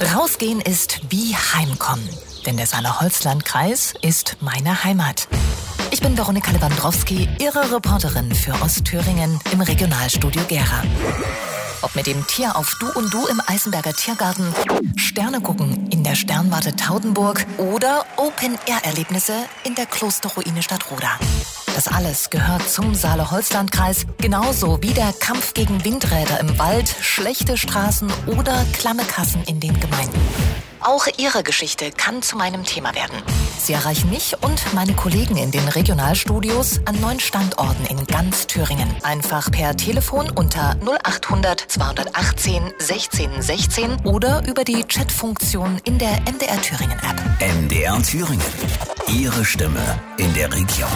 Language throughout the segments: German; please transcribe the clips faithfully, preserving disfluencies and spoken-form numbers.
Rausgehen ist wie Heimkommen, denn der Saale-Holzland-Kreis ist meine Heimat. Ich bin Veronika Lewandowski, Ihre Reporterin für Ostthüringen im Regionalstudio Gera. Ob mit dem Tier auf Du und Du im Eisenberger Tiergarten, Sterne gucken in der Sternwarte Taudenburg oder Open-Air-Erlebnisse in der Klosterruine Stadtroda. Das alles gehört zum Saale-Holzland-Kreis, genauso wie der Kampf gegen Windräder im Wald, schlechte Straßen oder klamme Kassen in den Gemeinden. Auch Ihre Geschichte kann zu meinem Thema werden. Sie erreichen mich und meine Kollegen in den Regionalstudios an neun Standorten in ganz Thüringen. Einfach per Telefon unter null acht hundert zweihundertachtzehn sechzehn sechzehn oder über die Chatfunktion in der M D R Thüringen App. M D R Thüringen. Ihre Stimme in der Region.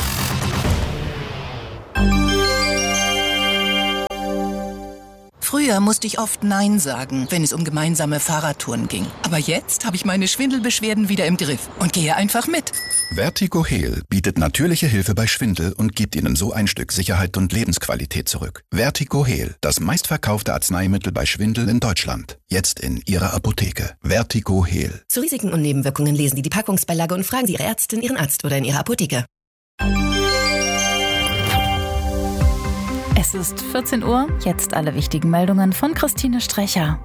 Früher musste ich oft Nein sagen, wenn es um gemeinsame Fahrradtouren ging. Aber jetzt habe ich meine Schwindelbeschwerden wieder im Griff und gehe einfach mit. Vertigo Heal bietet natürliche Hilfe bei Schwindel und gibt Ihnen so ein Stück Sicherheit und Lebensqualität zurück. Vertigo Heal, das meistverkaufte Arzneimittel bei Schwindel in Deutschland. Jetzt in Ihrer Apotheke. Vertigo Heal. Zu Risiken und Nebenwirkungen lesen Sie die Packungsbeilage und fragen Sie Ihre Ärztin, Ihren Arzt oder in Ihrer Apotheke. Es ist vierzehn Uhr, jetzt alle wichtigen Meldungen von Christine Strecher.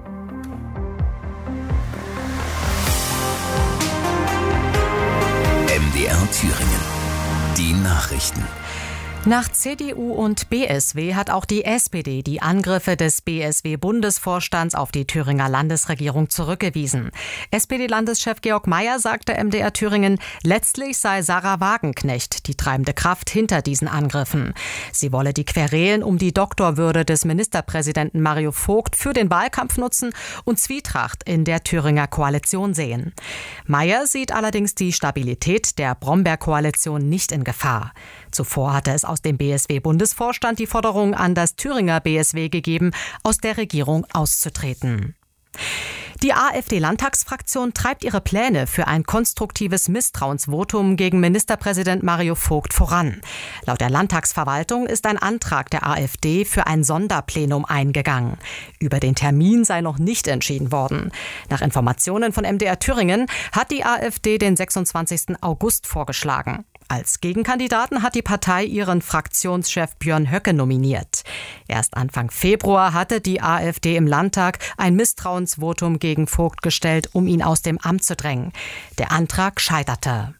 M D R Thüringen. Die Nachrichten. Nach C D U und B S W hat auch die S P D die Angriffe des B S W-Bundesvorstands auf die Thüringer Landesregierung zurückgewiesen. S P D-Landeschef Georg Mayer sagte M D R Thüringen, letztlich sei Sarah Wagenknecht die treibende Kraft hinter diesen Angriffen. Sie wolle die Querelen um die Doktorwürde des Ministerpräsidenten Mario Vogt für den Wahlkampf nutzen und Zwietracht in der Thüringer Koalition sehen. Mayer sieht allerdings die Stabilität der Bromberg-Koalition nicht in Gefahr. Zuvor hatte es aus dem B S W-Bundesvorstand die Forderung an das Thüringer B S W gegeben, aus der Regierung auszutreten. Die AfD-Landtagsfraktion treibt ihre Pläne für ein konstruktives Misstrauensvotum gegen Ministerpräsident Mario Vogt voran. Laut der Landtagsverwaltung ist ein Antrag der AfD für ein Sonderplenum eingegangen. Über den Termin sei noch nicht entschieden worden. Nach Informationen von M D R Thüringen hat die AfD den sechsundzwanzigsten August vorgeschlagen. Als Gegenkandidaten hat die Partei ihren Fraktionschef Björn Höcke nominiert. Erst Anfang Februar hatte die AfD im Landtag ein Misstrauensvotum gegen Vogt gestellt, um ihn aus dem Amt zu drängen. Der Antrag scheiterte.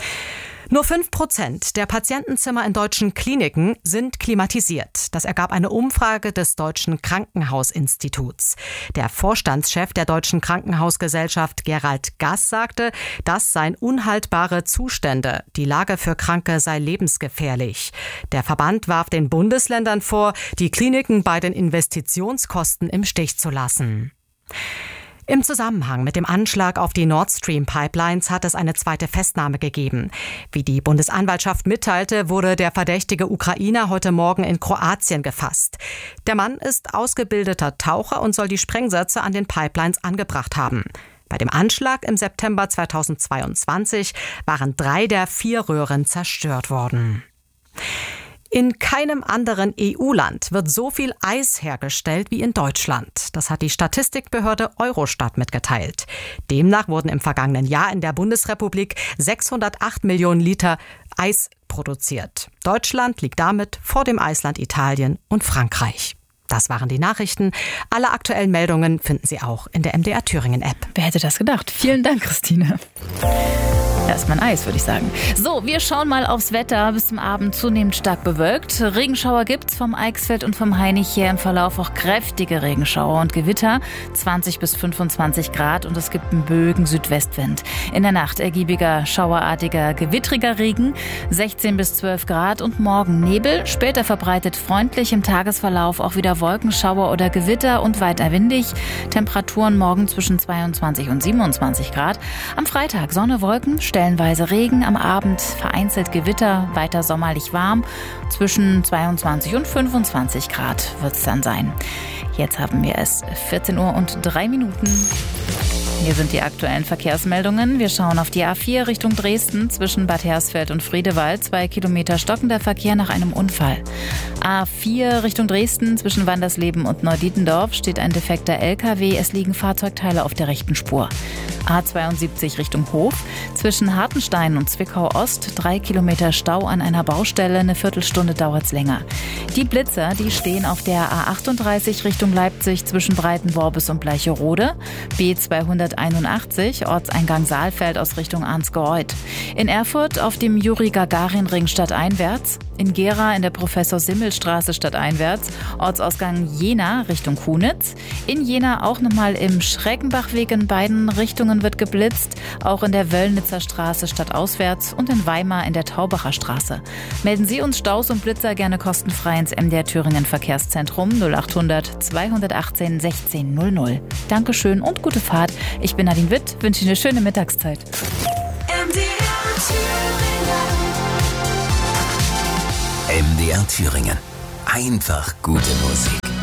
Nur fünf Prozent der Patientenzimmer in deutschen Kliniken sind klimatisiert. Das ergab eine Umfrage des Deutschen Krankenhausinstituts. Der Vorstandschef der Deutschen Krankenhausgesellschaft, Gerald Gass, sagte, das seien unhaltbare Zustände. Die Lage für Kranke sei lebensgefährlich. Der Verband warf den Bundesländern vor, die Kliniken bei den Investitionskosten im Stich zu lassen. Im Zusammenhang mit dem Anschlag auf die Nord Stream Pipelines hat es eine zweite Festnahme gegeben. Wie die Bundesanwaltschaft mitteilte, wurde der verdächtige Ukrainer heute Morgen in Kroatien gefasst. Der Mann ist ausgebildeter Taucher und soll die Sprengsätze an den Pipelines angebracht haben. Bei dem Anschlag im September zweitausendzweiundzwanzig waren drei der vier Röhren zerstört worden. In keinem anderen E U-Land wird so viel Eis hergestellt wie in Deutschland. Das hat die Statistikbehörde Eurostat mitgeteilt. Demnach wurden im vergangenen Jahr in der Bundesrepublik sechshundertacht Millionen Liter Eis produziert. Deutschland liegt damit vor dem Eisland Italien und Frankreich. Das waren die Nachrichten. Alle aktuellen Meldungen finden Sie auch in der M D R Thüringen App. Wer hätte das gedacht? Vielen Dank, Christine. Erstmal ein Eis, würde ich sagen. So, wir schauen mal aufs Wetter. Bis zum Abend zunehmend stark bewölkt. Regenschauer gibt's vom Eichsfeld und vom Hainich her im Verlauf auch kräftige Regenschauer und Gewitter. zwanzig bis fünfundzwanzig Grad und es gibt einen Bögen Südwestwind. In der Nacht ergiebiger, schauerartiger, gewittriger Regen. sechzehn bis zwölf Grad und morgen Nebel. Später verbreitet freundlich, im Tagesverlauf auch wieder Wolkenschauer oder Gewitter und weiter windig. Temperaturen morgen zwischen zweiundzwanzig und siebenundzwanzig Grad. Am Freitag Sonne, Wolken, stellenweise Regen, am Abend vereinzelt Gewitter, weiter sommerlich warm. Zwischen zweiundzwanzig und fünfundzwanzig Grad wird es dann sein. Jetzt haben wir es vierzehn Uhr und drei Minuten. Hier sind die aktuellen Verkehrsmeldungen. Wir schauen auf die A vier Richtung Dresden zwischen Bad Hersfeld und Friedewald. Zwei Kilometer stockender Verkehr nach einem Unfall. A vier Richtung Dresden zwischen Wandersleben und Neudietendorf steht ein defekter L K W. Es liegen Fahrzeugteile auf der rechten Spur. A zweiundsiebzig Richtung Hof zwischen Hartenstein und Zwickau Ost. Drei Kilometer Stau an einer Baustelle. Eine Viertelstunde dauert's länger. Die Blitzer, die stehen auf der A achtunddreißig Richtung Leipzig zwischen Breitenworbis und Bleicherode. B zweihunderteinundachtzig Ortseingang Saalfeld aus Richtung Arnsgereuth. In Erfurt auf dem Juri-Gagarin-Ring stadteinwärts. In Gera in der Professor-Simmel-Straße stadteinwärts. Ortsausgang Jena Richtung Kunitz. In Jena auch nochmal im Schreckenbachweg in beiden Richtungen wird geblitzt. Auch in der Wöllnitzer Straße stadtauswärts und in Weimar in der Taubacher Straße. Melden Sie uns Staus und Blitzer gerne kostenfrei ins M D R Thüringen Verkehrszentrum null achthundert zweihundertachtzehn sechzehn null null. Dankeschön und gute Fahrt. Ich bin Nadine Witt, wünsche Ihnen eine schöne Mittagszeit. M D R Thüringen. Einfach gute Musik.